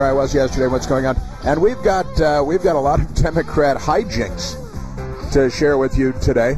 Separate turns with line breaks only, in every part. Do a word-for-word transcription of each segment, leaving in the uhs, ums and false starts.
I was yesterday. What's going on? And we've got uh, we've got a lot of Democrat hijinks to share with you today.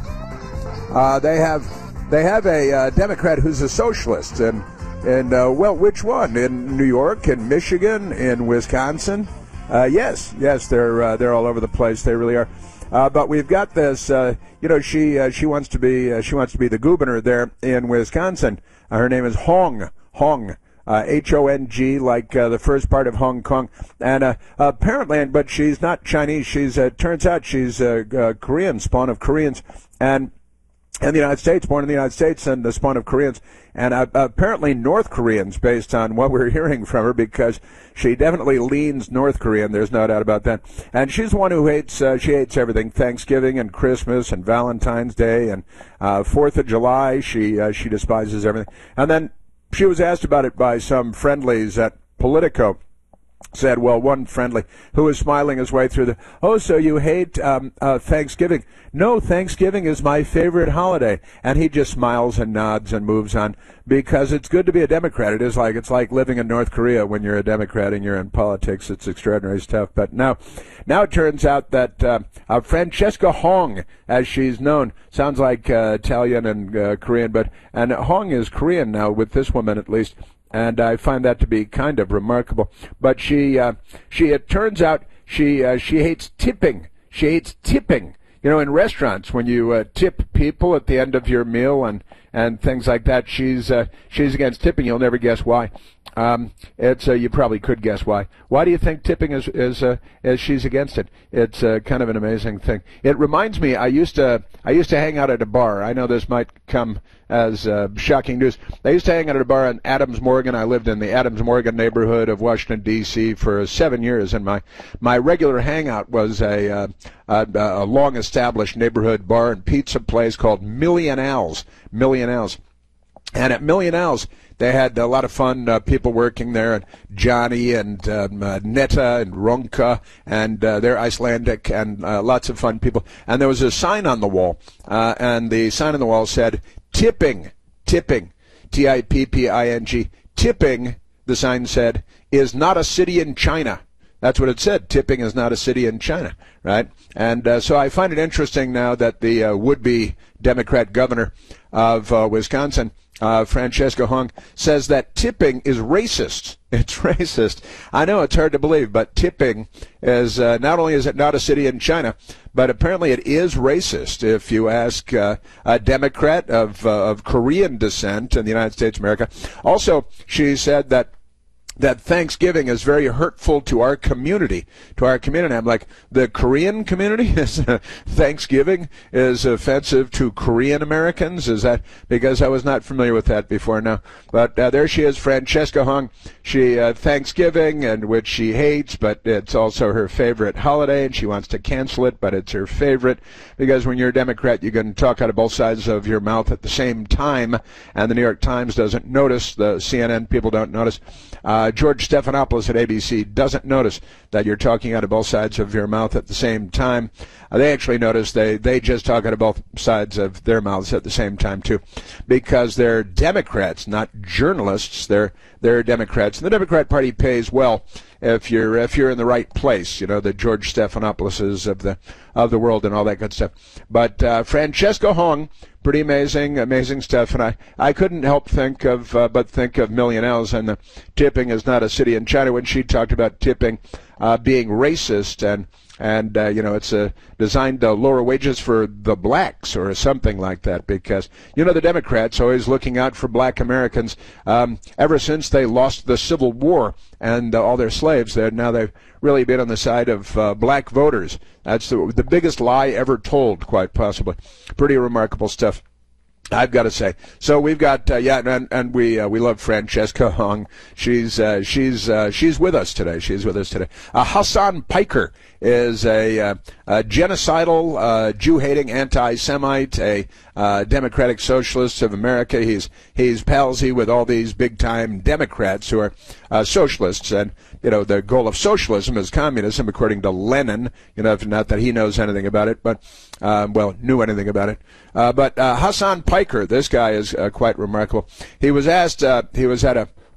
Uh, they have they have a uh, Democrat who's a socialist, and and uh, well, which one? In New York, in Michigan, in Wisconsin? Uh, yes, yes, they're uh, they're all over the place. They really are. Uh, but we've got this. Uh, you know, she uh, she wants to be uh, she wants to be the governor there in Wisconsin. Uh, her name is Hong Hong. Uh, H O N G, like uh, the first part of Hong Kong, and uh, apparently, but she's not Chinese. She's uh, turns out she's uh, uh, Korean, spawn of Koreans, and in the United States, born in the United States, and the spawn of Koreans, and uh, apparently North Koreans, based on what we're hearing from her, because she definitely leans North Korean. There's no doubt about that. And she's the one who hates. Uh, she hates everything: Thanksgiving and Christmas and Valentine's Day and uh, Fourth of July. She uh, she despises everything, and then. She was asked about it by some friendlies at Politico. Said, well, one friendly who was smiling his way through the, oh, so you hate um, uh, Thanksgiving. No, Thanksgiving is my favorite holiday. And he just smiles and nods and moves on because it's good to be a Democrat. It is like, it's like living in North Korea when you're a Democrat and you're in politics. It's extraordinary stuff. But now, now it turns out that uh, uh, Francesca Hong, as she's known, sounds like uh, Italian and uh, Korean, but, and Hong is Korean now with this woman at least. And I find that to be kind of remarkable. But she, uh, she, it turns out she, uh, she hates tipping. She hates tipping. You know, in restaurants, when you uh, tip people at the end of your meal and, and things like that, she's, uh, she's against tipping. You'll never guess why. Um, it's, uh, you probably could guess why. Why do you think tipping is, is, uh, is she's against it? It's, uh, kind of an amazing thing. It reminds me, I used to, I used to hang out at a bar. I know this might come as, uh, shocking news. I used to hang out at a bar in Adams Morgan. I lived in the Adams Morgan neighborhood of Washington, D C for seven years, and my, my regular hangout was a, uh, a, a long-established neighborhood bar and pizza place called Million Al's. Million Al's. And at Million Al's, they had a lot of fun uh, people working there, and Johnny and um, uh, Netta and Ronka, and uh, they're Icelandic, and uh, lots of fun people. And there was a sign on the wall, uh, and the sign on the wall said, tipping, tipping, T I P P I N G, tipping, the sign said, is not a city in China. That's what it said. Tipping is not a city in China, right? And uh, so I find it interesting now that the uh, would-be Democrat governor of uh, Wisconsin, Uh, Francesca Hong, says that tipping is racist. It's racist. I know it's hard to believe, but tipping is, uh, not only is it not a city in China, but apparently it is racist. If you ask uh, a Democrat of, uh, of Korean descent in the United States of America. Also, she said that that Thanksgiving is very hurtful to our community, to our community. I'm like, the Korean community? Is uh, Thanksgiving is offensive to Korean Americans? Is that, because I was not familiar with that before now. But uh, there she is, Francesca Hong. She, uh, Thanksgiving, and which she hates, but it's also her favorite holiday, and she wants to cancel it, but it's her favorite, because when you're a Democrat, you can talk out of both sides of your mouth at the same time, and the New York Times doesn't notice, the C N N people don't notice. Uh, George Stephanopoulos at A B C doesn't notice that you're talking out of both sides of your mouth at the same time. Uh, they actually notice they, they just talk out of both sides of their mouths at the same time, too, because they're Democrats, not journalists. They're, they're Democrats. And the Democrat Party pays well if you're if you're in the right place, you know, the George Stephanopoulos of the of the world and all that good stuff. But uh, Francesca Hong, pretty amazing, amazing stuff. And I, I couldn't help think of uh, but think of Million Al's and the tipping is not a city in China when she talked about tipping uh, being racist and and uh, you know, it's uh, designed to lower wages for the blacks or something like that, because you know the Democrats always looking out for black Americans um, ever since they lost the Civil War and uh, all their slaves. They're, now they've really been on the side of uh, black voters. That's the, the biggest lie ever told, quite possibly. Pretty remarkable stuff, I've got to say. So we've got uh, yeah, and and we uh, we love Francesca Hong. She's uh, she's uh, she's with us today. She's with us today. Uh, Hasan Piker is a, uh, a genocidal, uh, Jew-hating anti-Semite, a uh, Democratic Socialist of America. He's he's palsy with all these big-time Democrats who are uh, socialists, and you know the goal of socialism is communism, according to Lenin. You know, not that he knows anything about it, but uh, well, knew anything about it. Uh, but uh, Hasan Piker, this guy is uh, quite remarkable. He was asked. Uh, he was at a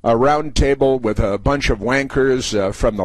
a round table with a bunch of wankers uh, from the